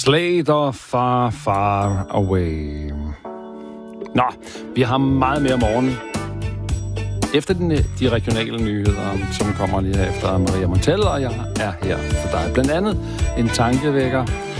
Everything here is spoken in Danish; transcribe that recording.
Slade og Far, Far Away. Nå, vi har meget mere morgen. Efter de regionale nyheder, som kommer lige her efter Maria Montell, og jeg er her for dig. Blandt andet en tankevækker